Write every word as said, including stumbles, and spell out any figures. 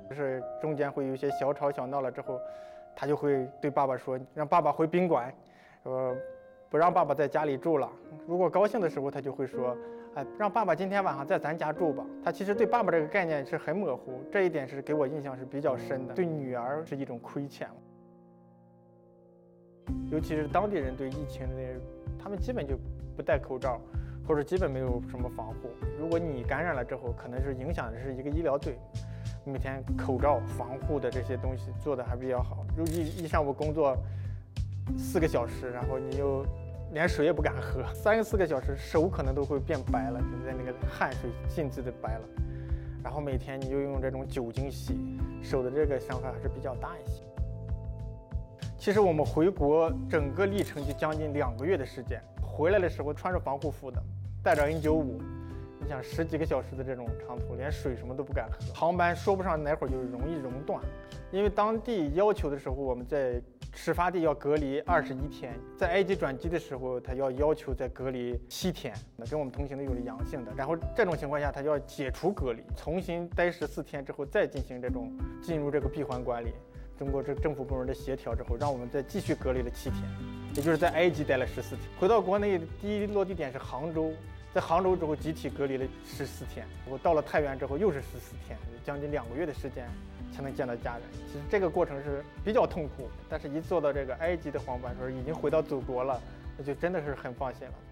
就是中间会有一些小吵小闹了之后，他就会对爸爸说，让爸爸回宾馆，说不让爸爸在家里住了。如果高兴的时候，他就会说，哎，让爸爸今天晚上在咱家住吧。他其实对爸爸这个概念是很模糊，这一点是给我印象是比较深的，对女儿是一种亏欠。尤其是当地人对疫情的，他们基本就不戴口罩，或者基本没有什么防护。如果你感染了之后，可能是影响的是一个医疗队，每天口罩防护的这些东西做的还比较好。如果一一上午工作四个小时，然后你又连水也不敢喝，三四个小时手可能都会变白了，就在那个汗水浸渍的白了。然后每天你又用这种酒精洗手的，这个伤害还是比较大一些。其实我们回国整个历程就将近两个月的时间，回来的时候穿着防护服的，带着 N 九五，你想十几个小时的这种长途，连水什么都不敢喝，航班说不上哪会儿就容易熔断。因为当地要求的时候，我们在始发地要隔离二十一天，在埃及转机的时候，他要要求再隔离七天，跟我们同行的有了阳性的，然后这种情况下，他要解除隔离，重新待十四天之后再进行这种进入这个闭环管理。中国这政府部门的协调之后，让我们再继续隔离了七天，也就是在埃及待了十四天。回到国内，第一落地点是杭州，在杭州之后集体隔离了十四天。我到了太原之后又是十四天，将近两个月的时间才能见到家人。其实这个过程是比较痛苦，但是一坐到这个埃及的航班，说已经回到祖国了，那就真的是很放心了。